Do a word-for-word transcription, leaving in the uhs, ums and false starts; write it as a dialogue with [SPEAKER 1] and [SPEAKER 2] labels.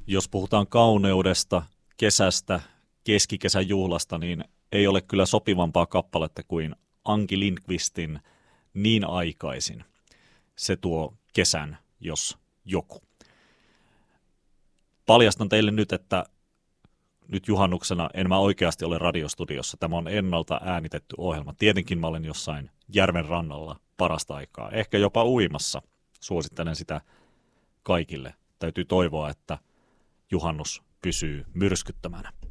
[SPEAKER 1] Jos puhutaan kauneudesta, kesästä, keskikesän juhlasta, niin ei ole kyllä sopivampaa kappaletta kuin Anki Lindqvistin Niin aikaisin. Se tuo kesän, jos joku. Paljastan teille nyt, että nyt juhannuksena en mä oikeasti ole radiostudiossa. Tämä on ennalta äänitetty ohjelma. Tietenkin mä olen jossain järven rannalla parasta aikaa. Ehkä jopa uimassa. Suosittelen sitä kaikille. Täytyy toivoa, että juhannus pysyy myrskyttämänä.